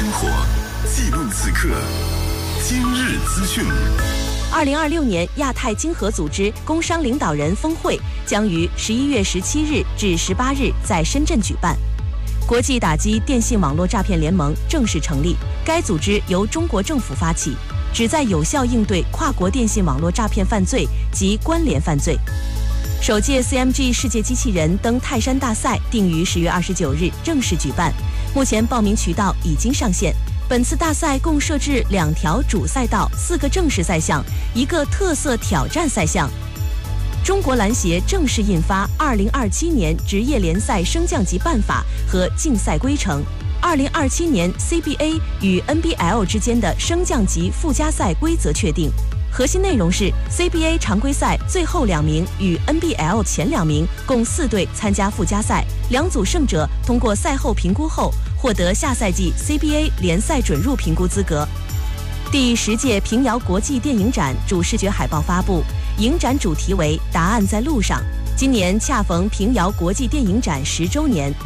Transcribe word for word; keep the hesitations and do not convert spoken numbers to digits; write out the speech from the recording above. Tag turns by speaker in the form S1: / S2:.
S1: 生活，记录此刻。今日资讯。
S2: 二零二六年亚太经合组织工商领导人峰会将于十一月十七日至十八日在深圳举办。国际打击电信网络诈骗联盟正式成立，该组织由中国政府发起，旨在有效应对跨国电信网络诈骗犯罪及关联犯罪。首届 C M G 世界机器人登泰山大赛定于十月二十九日正式举办，目前报名渠道已经上线。本次大赛共设置两条主赛道、四个正式赛项、一个特色挑战赛项。中国篮协正式印发二零二七年职业联赛升降级办法和竞赛规程。二零二七年 C B A 与 N B L 之间的升降级附加赛规则确定，核心内容是 C B A 常规赛最后两名与 N B L 前两名共四队参加附加赛，两组胜者通过赛后评估后获得下赛季 C B A 联赛准入评估资格。第十届平遥国际电影展主视觉海报发布，影展主题为“答案在路上”。今年恰逢平遥国际电影展十周年，